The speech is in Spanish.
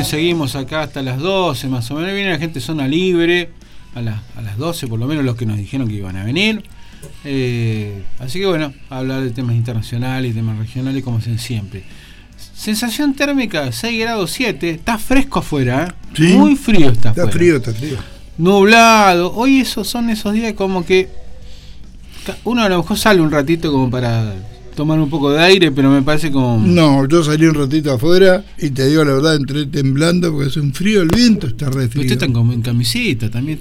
también seguimos acá hasta las 12 más o menos. Viene la gente de Zona Libre a las 12, por lo menos los que nos dijeron que iban a venir. Así que bueno, hablar de temas internacionales y temas regionales como hacen siempre. Sensación térmica 6 grados 7. Está fresco afuera, ¿eh? Sí. Muy frío está afuera. Está frío. Nublado. Hoy son esos días como que uno a lo mejor sale un ratito como para tomar un poco de aire, pero me parece como... No, yo salí un ratito afuera y te digo la verdad, entré temblando porque hace un frío, el viento está re frío. Usted está en camiseta también.